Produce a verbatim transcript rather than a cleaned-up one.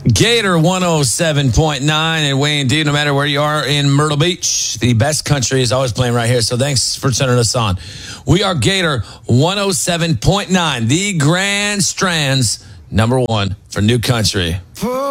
Gator one oh seven point nine and Wayne D. No matter where you are in Myrtle Beach, the best country is always playing right here. So thanks for turning us on. We are Gator one oh seven point nine, the Grand Strand's number one for new country.